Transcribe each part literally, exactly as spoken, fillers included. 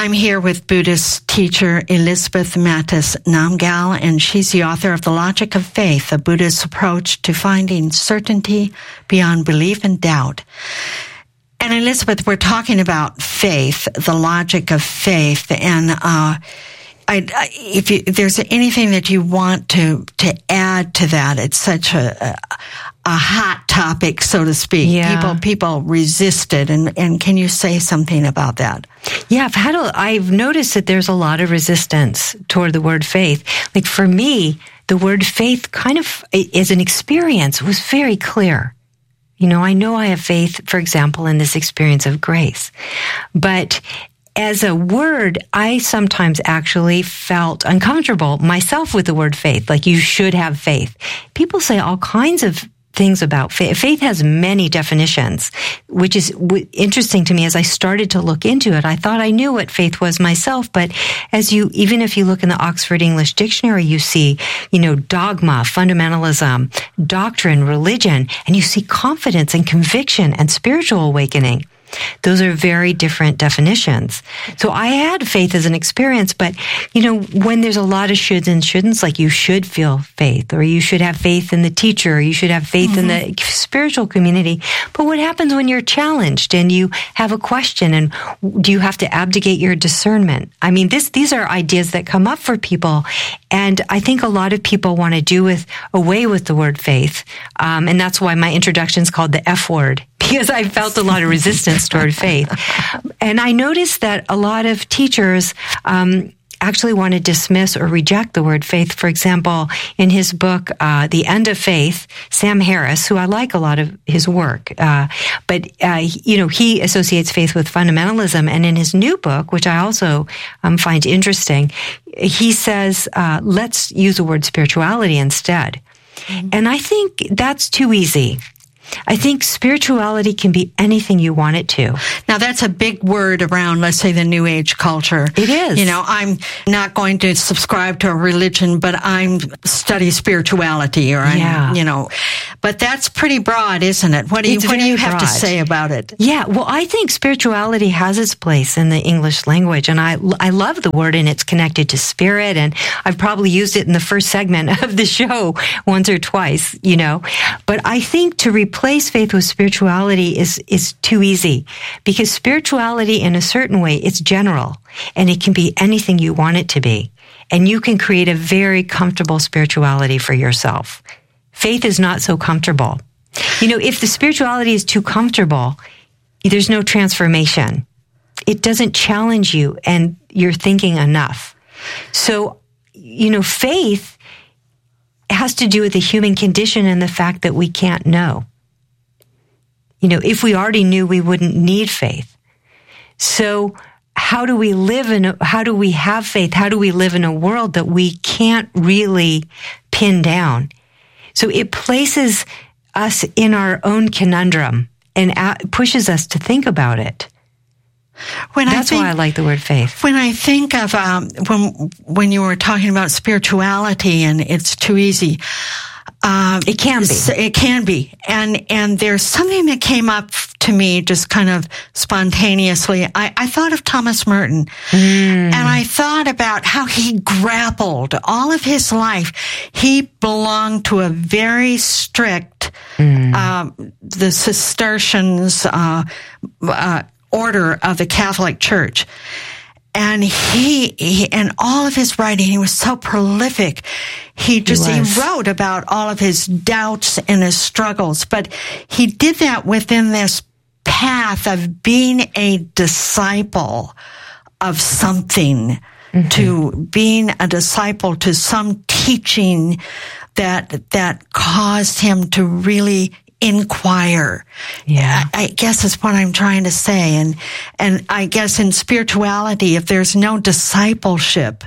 I'm here with Buddhist teacher Elizabeth Mattes Namgyal, and she's the author of The Logic of Faith, a Buddhist approach to finding certainty beyond belief and doubt. And Elizabeth, we're talking about faith, the logic of faith, and uh, I, I, if, you, if there's anything that you want to to add to that, it's such a, a, a hot topic, so to speak. Yeah. People people resist it, and, and can you say something about that? Yeah, I've had a, I've noticed that there's a lot of resistance toward the word faith. Like for me, the word faith kind of is an experience. It was very clear. You know, I know I have faith, for example, in this experience of grace, but as a word, I sometimes actually felt uncomfortable myself with the word faith, like you should have faith. People say all kinds of things about faith. Faith has many definitions, which is w- interesting to me. As I started to look into it, I thought I knew what faith was myself, but as you, even if you look in the Oxford English Dictionary, you see, you know, dogma, fundamentalism, doctrine, religion, and you see confidence and conviction and spiritual awakening. Those are very different definitions. So I had faith as an experience, but, you know, when there's a lot of shoulds and shouldn'ts, like you should feel faith, or you should have faith in the teacher, or you should have faith mm-hmm. in the spiritual community. But what happens when you're challenged and you have a question, and do you have to abdicate your discernment? I mean, this, these are ideas that come up for people. And I think a lot of people want to do with away with the word faith. Um, and that's why my introduction is called the F word, because I felt a lot of resistance toward faith. And I noticed that a lot of teachers um, actually want to dismiss or reject the word faith. For example, in his book, uh, The End of Faith, Sam Harris, who I like a lot of his work, uh, but, uh, you know, he associates faith with fundamentalism. And in his new book, which I also um, find interesting, he says, uh, let's use the word spirituality instead. Mm-hmm. And I think that's too easy. I think spirituality can be anything you want it to. Now, that's a big word around, let's say, the New Age culture. It is. You know, I'm not going to subscribe to a religion, but I'm study spirituality, or I'm, yeah. you know. But that's pretty broad, isn't it? What do you, what do you have to say about it? Yeah, well, I think spirituality has its place in the English language, and I, I love the word, and it's connected to spirit, and I've probably used it in the first segment of the show once or twice, you know. But I think to replace Replace faith with spirituality is, is too easy, because spirituality in a certain way, it's general, and it can be anything you want it to be. And you can create a very comfortable spirituality for yourself. Faith is not so comfortable. You know, if the spirituality is too comfortable, there's no transformation. It doesn't challenge you and your thinking enough. So, you know, faith has to do with the human condition and the fact that we can't know. You know, if we already knew, we wouldn't need faith. So how do we live in, a, how do we have faith? How do we live in a world that we can't really pin down? So it places us in our own conundrum and pushes us to think about it. When That's I think, why I like the word faith. When I think of, um, when, when you were talking about spirituality and it's too easy, Um, it can be. It can be. And, and there's something that came up to me just kind of spontaneously. I, I thought of Thomas Merton. Mm. And I thought about how he grappled all of his life. He belonged to a very strict, mm. um, the Cistercians, uh, uh, order of the Catholic Church. And he, he, and all of his writing, he was so prolific. He just, he, he wrote about all of his doubts and his struggles, but he did that within this path of being a disciple of something, mm-hmm. to being a disciple to some teaching that, that caused him to really inquire. Yeah. I guess is what I'm trying to say. And, and I guess in spirituality, if there's no discipleship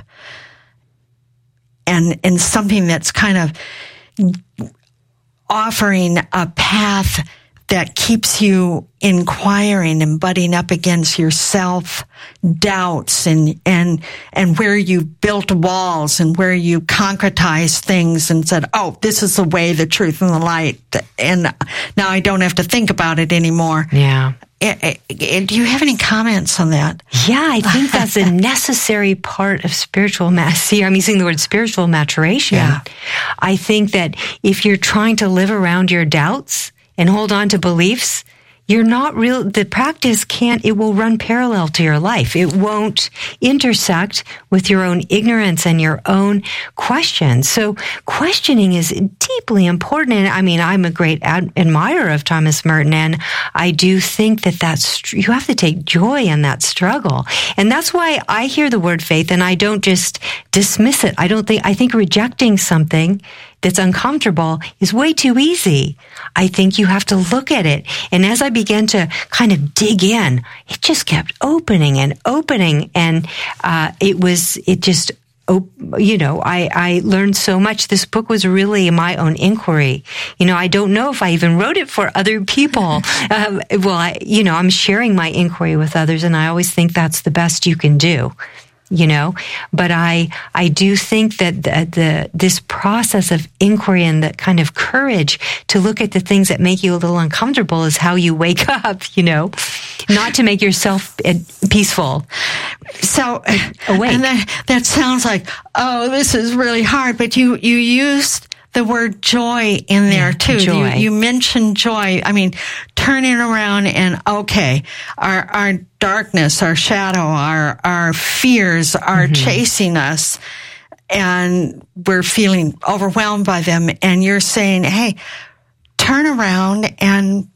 and, and something that's kind of offering a path that keeps you inquiring and butting up against your self-doubts and, and, and where you built walls and where you concretized things and said, oh, this is the way, the truth, and the light. And now I don't have to think about it anymore. Yeah. it, it, do you have any comments on that? Yeah, I think that's a necessary part of spiritual mass. See, I'm using the word spiritual maturation. Yeah. I think that if you're trying to live around your doubts and hold on to beliefs, you're not real, the practice can't, it will run parallel to your life. It won't intersect with your own ignorance and your own questions. So questioning is deeply important. And I mean, I'm a great ad- admirer of Thomas Merton, and I do think that that's, you have to take joy in that struggle. And that's why I hear the word faith and I don't just dismiss it. I don't think, I think rejecting something that's uncomfortable is way too easy. I think you have to look at it. And as I began to kind of dig in, it just kept opening and opening. And uh, it was, it just, you know, I, I learned so much. This book was really my own inquiry. You know, I don't know if I even wrote it for other people. um, well, I, you know, I'm sharing my inquiry with others, and I always think that's the best you can do. You know, but I, I do think that the, the, this process of inquiry and that kind of courage to look at the things that make you a little uncomfortable is how you wake up, you know, not to make yourself peaceful. So, awake. And that, that sounds like, oh, this is really hard, but you, you used the word joy in there yeah, too. Joy. You, you mentioned joy. I mean, turning around and, okay, our, our darkness, our shadow, our, our fears are mm-hmm. chasing us, and we're feeling overwhelmed by them. And you're saying, hey, turn around and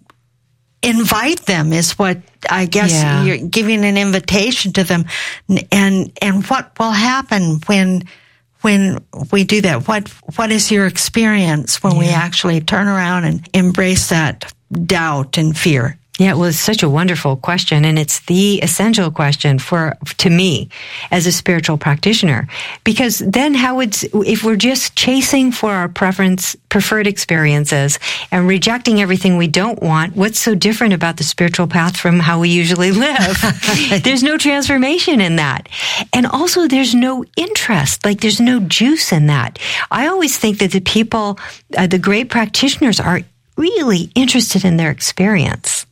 invite them is what I guess yeah. you're giving an invitation to them. And, and what will happen when, when we do that? What, what is your experience when yeah. we actually turn around and embrace that doubt and fear? Yeah, well, it's such a wonderful question, and it's the essential question for, to me, as a spiritual practitioner. Because then how would, if we're just chasing for our preference, preferred experiences and rejecting everything we don't want, what's so different about the spiritual path from how we usually live? There's no transformation in that. And also there's no interest, like there's no juice in that. I always think that the people, uh, the great practitioners are really interested in their experience.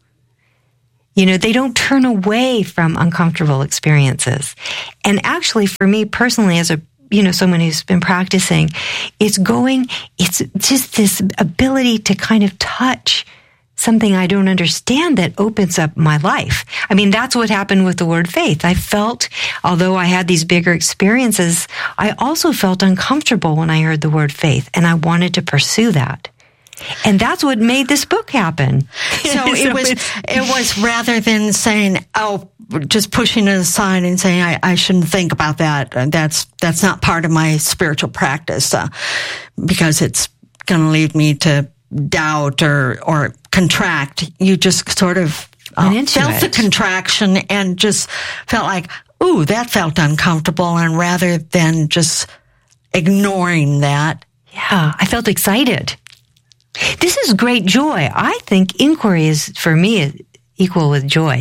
You know, they don't turn away from uncomfortable experiences. And actually, for me personally, as a, you know, someone who's been practicing, it's going, it's just this ability to kind of touch something I don't understand that opens up my life. I mean, that's what happened with the word faith. I felt, although I had these bigger experiences, I also felt uncomfortable when I heard the word faith, and I wanted to pursue that. And that's what made this book happen. So, so it was, it was rather than saying, oh, just pushing it aside and saying, I, I shouldn't think about that. That's, that's not part of my spiritual practice, uh, because it's going to lead me to doubt or, or contract. You just sort of uh, felt it. the contraction and just felt like, ooh, that felt uncomfortable. And rather than just ignoring that. Yeah, I felt excited. This is great joy. I think inquiry is, for me, equal with joy.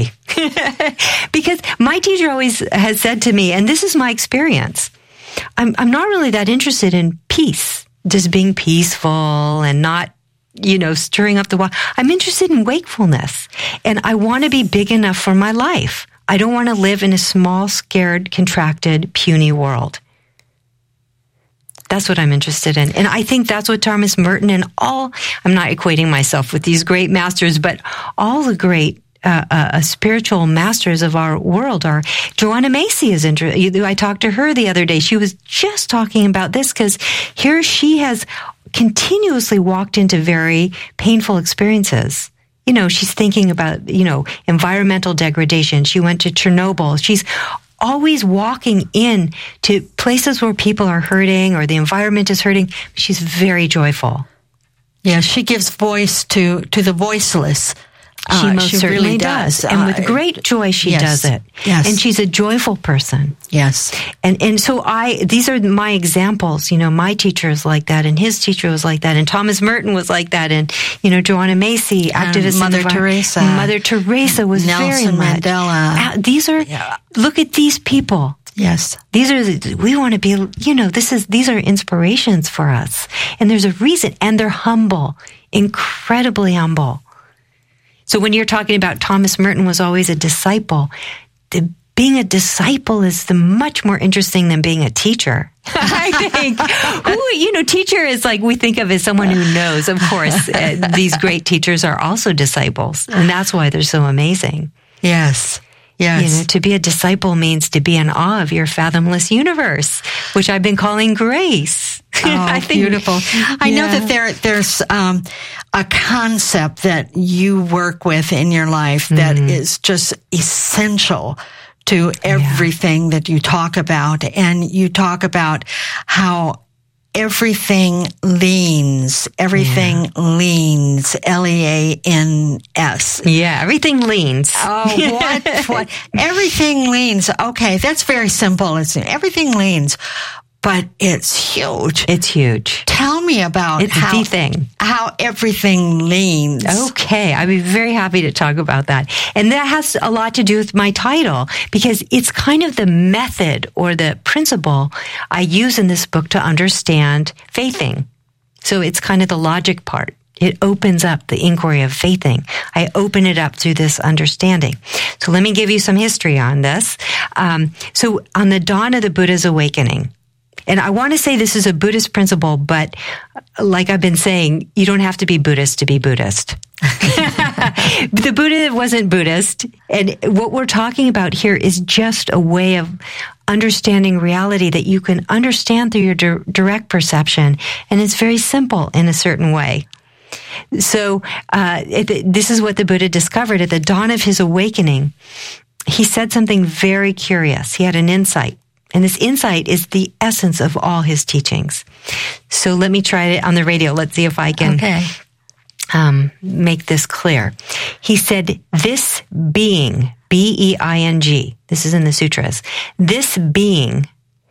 Because my teacher always has said to me, and this is my experience, I'm, I'm not really that interested in peace, just being peaceful and not, you know, stirring up the water. I'm interested in wakefulness, and I want to be big enough for my life. I don't want to live in a small, scared, contracted, puny world. That's what I'm interested in. And I think that's what Thomas Merton and all, I'm not equating myself with these great masters, but all the great uh, uh, spiritual masters of our world are. Joanna Macy is interesting. I talked to her the other day. She was just talking about this because here she has continuously walked into very painful experiences. You know, she's thinking about, you know, environmental degradation. She went to Chernobyl. She's always walking in to places where people are hurting or the environment is hurting. She's very joyful. Yeah, she gives voice to, to the voiceless. She uh, most she certainly really does. does. And uh, with great joy, she yes, does it. Yes. And she's a joyful person. Yes. And and so I, these are my examples. You know, my teacher is like that, and his teacher was like that, and Thomas Merton was like that, and, you know, Joanna Macy, activist. Mother envi- Teresa. Mother Teresa was Nelson very much. Mandela. Uh, these are, yeah. Look at these people. Yes. These are, the, we want to be, you know, this is, these are inspirations for us. And there's a reason, and they're humble, incredibly humble. So when you're talking about Thomas Merton was always a disciple, the, being a disciple is the much more interesting than being a teacher. I think, who, you know, teacher is like we think of as someone who knows. Of course, uh, these great teachers are also disciples, and that's why they're so amazing. Yes. Yes. You know, to be a disciple means to be in awe of your fathomless universe, which I've been calling grace. Oh, I think, beautiful. I yeah. know that there, there's um, a concept that you work with in your life that mm-hmm. is just essential to everything yeah. that you talk about. And you talk about how everything leans, everything yeah. leans, L E A N S. Yeah, everything leans. Oh, what? what? Everything leans. Okay, that's very simple. It's everything leans, but it's huge. It's huge. Tell me about it's how, the thing. how everything leans. Okay, I'd be very happy to talk about that. And that has a lot to do with my title, because it's kind of the method or the principle I use in this book to understand faithing. So it's kind of the logic part. It opens up the inquiry of faithing. I open it up through this understanding. So let me give you some history on this. Um, so on the dawn of the Buddha's awakening, and I want to say this is a Buddhist principle, but like I've been saying, you don't have to be Buddhist to be Buddhist. The Buddha wasn't Buddhist. And what we're talking about here is just a way of understanding reality that you can understand through your di- direct perception. And it's very simple in a certain way. So uh, it, this is what the Buddha discovered at the dawn of his awakening. He said something very curious. He had an insight. And this insight is the essence of all his teachings. So let me try it on the radio. Let's see if I can okay. um, make this clear. He said, this being, B E I N G, this is in the sutras, this being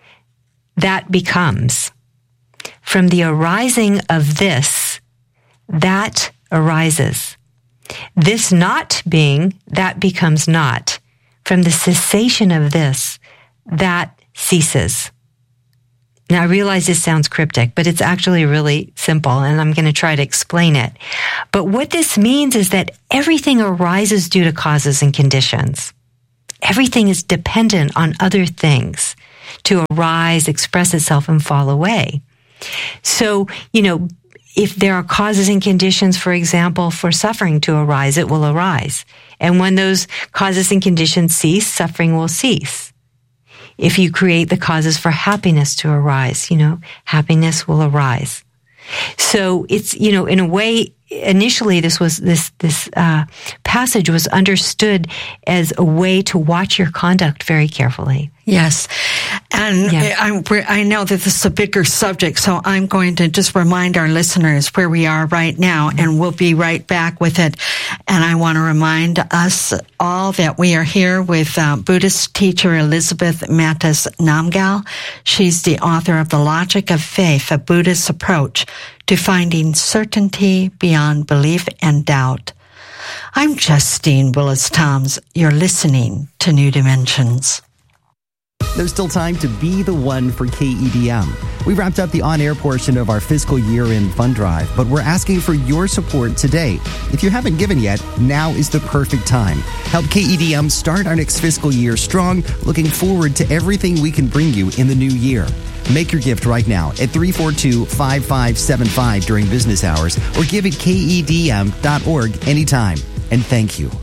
that becomes, from the arising of this, that arises. This not being, that becomes not. From the cessation of this, that ceases. Now, I realize this sounds cryptic, but it's actually really simple, and I'm going to try to explain it. But what this means is that everything arises due to causes and conditions. Everything is dependent on other things to arise, express itself, and fall away. So, you know, if there are causes and conditions, for example, for suffering to arise, it will arise. And when those causes and conditions cease, suffering will cease. If you create the causes for happiness to arise, you know, happiness will arise. So it's, you know, in a way, initially this was, this, this, uh, passage was understood as a way to watch your conduct very carefully. Yes. And yeah. I, I know that this is a bigger subject, so I'm going to just remind our listeners where we are right now, and we'll be right back with it. And I want to remind us all that we are here with uh, Buddhist teacher Elizabeth Mattes Namgyal. She's the author of The Logic of Faith, a Buddhist approach to finding certainty beyond belief and doubt. I'm Justine Willis-Toms. You're listening to New Dimensions. There's still time to be the one for K E D M. We wrapped up the on-air portion of our fiscal year-end fund drive, but we're asking for your support today. If you haven't given yet, now is the perfect time. Help K E D M start our next fiscal year strong, looking forward to everything we can bring you in the new year. Make your gift right now at three four two, five five seven five during business hours, or give at K E D M dot org anytime. And thank you.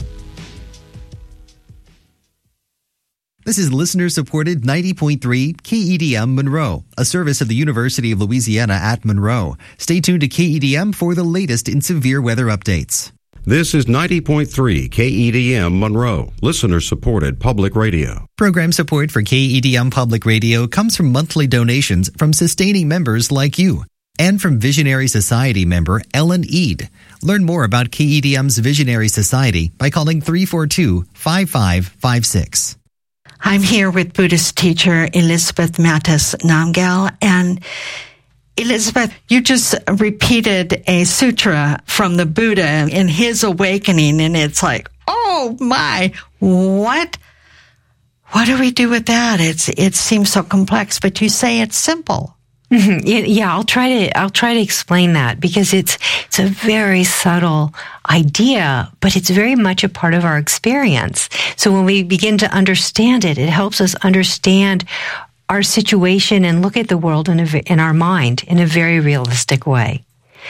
This is listener-supported ninety point three K E D M Monroe, a service of the University of Louisiana at Monroe. Stay tuned to K E D M for the latest in severe weather updates. This is ninety point three K E D M Monroe, listener-supported public radio. Program support for K E D M Public Radio comes from monthly donations from sustaining members like you, and from Visionary Society member Ellen Eade. Learn more about K E D M's Visionary Society by calling three four two, five five five six. I'm here with Buddhist teacher Elizabeth Mattes Namgyal. And Elizabeth, you just repeated a sutra from the Buddha in his awakening, and it's like, oh my, what? What do we do with that? It's, it seems so complex, but you say it's simple. Mm-hmm. Yeah, I'll try to I'll try to explain that because it's it's a very subtle idea, but it's very much a part of our experience. So when we begin to understand it, it helps us understand our situation and look at the world in a, in our mind in a very realistic way.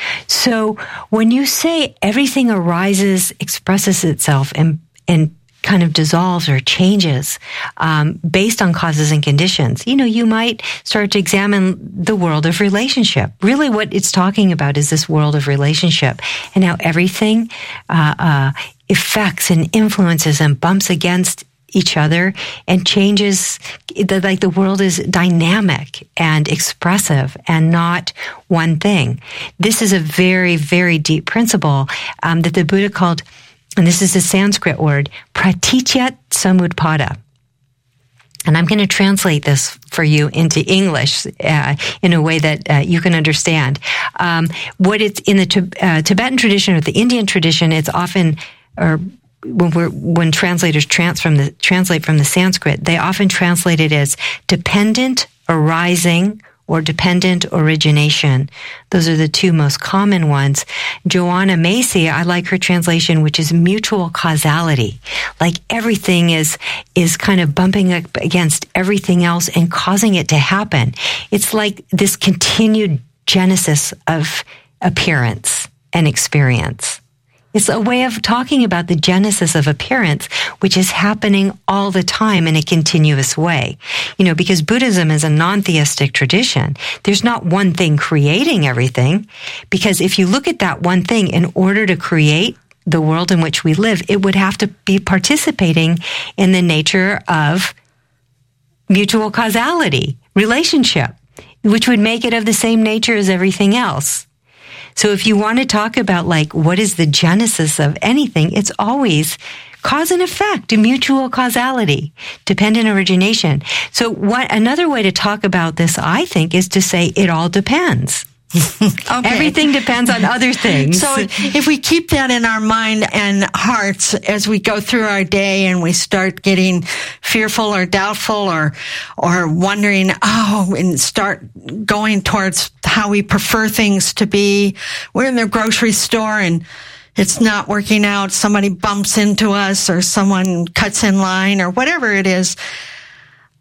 So when you say everything arises, expresses itself, and and kind of dissolves or changes um, based on causes and conditions, you know, you might start to examine the world of relationship. Really what it's talking about is this world of relationship and how everything uh, uh, affects and influences and bumps against each other and changes. The, like the world is dynamic and expressive and not one thing. This is a very, very deep principle um, that the Buddha called, and this is a Sanskrit word, praticya samutpada. And I'm going to translate this for you into English uh, in a way that uh, you can understand. Um, what it's in the t- uh, Tibetan tradition or the Indian tradition, it's often, or when we're when translators trans from the translate from the Sanskrit, they often translate it as dependent arising or dependent origination. Those are the two most common ones. Joanna Macy, I like her translation, which is mutual causality. Like everything is, is kind of bumping up against everything else and causing it to happen. It's like this continued genesis of appearance and experience. It's a way of talking about the genesis of appearance, which is happening all the time in a continuous way. You know, because Buddhism is a non-theistic tradition. There's not one thing creating everything, because if you look at that one thing, in order to create the world in which we live, it would have to be participating in the nature of mutual causality, relationship, which would make it of the same nature as everything else. So if you want to talk about like what is the genesis of anything, it's always cause and effect, mutual causality, dependent origination. So what another way to talk about this, I think, is to say it all depends. Okay. Everything depends on other things. So if we keep that in our mind and hearts as we go through our day and we start getting fearful or doubtful or or wondering, oh, and start going towards how we prefer things to be. We're in the grocery store and it's not working out. Somebody bumps into us or someone cuts in line or whatever it is.